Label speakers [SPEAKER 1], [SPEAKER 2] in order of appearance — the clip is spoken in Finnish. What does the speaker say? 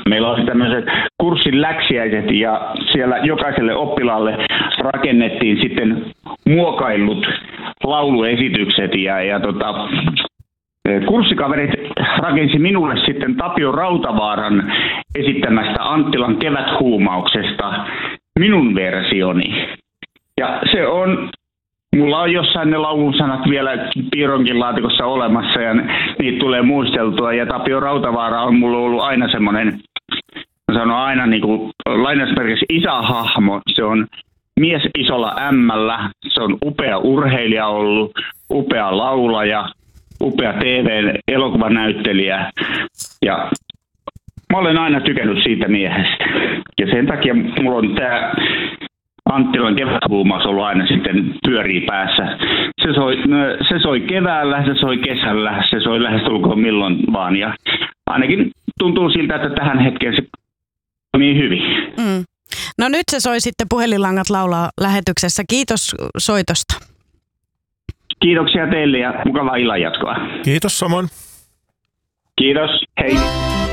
[SPEAKER 1] meillä oli tämmöiset kurssin läksiäiset ja siellä jokaiselle oppilaalle rakennettiin sitten muokaillut lauluesitykset ja kurssikaverit rakensi minulle sitten Tapio Rautavaaran esittämästä Anttilan keväthuumauksesta minun versioni. Ja se on, mulla on jossain ne laulun sanat vielä piironkin laatikossa olemassa ja niitä tulee muisteltua. Ja Tapio Rautavaara on mulla ollut aina semmoinen, sanon aina niin kuin lainausmerkissä isähahmo. Se on mies isolla ämmällä, se on upea urheilija ollut, upea laulaja, upea TV-elokuvanäyttelijä ja mä olen aina tykännyt siitä miehestä. Ja sen takia mulla on tämä Anttilan keväthuumaus ollut aina sitten pyörii päässä. Se soi keväällä, se soi kesällä, se soi lähestulkoon milloin vaan. Ja ainakin tuntuu siltä, että tähän hetkeen se toimii hyvin.
[SPEAKER 2] Mm. No nyt se soi sitten Puhelinlangat laulaa lähetyksessä. Kiitos soitosta.
[SPEAKER 1] Kiitoksia teille ja mukavaa illanjatkoa.
[SPEAKER 3] Kiitos samoin.
[SPEAKER 1] Kiitos, hei.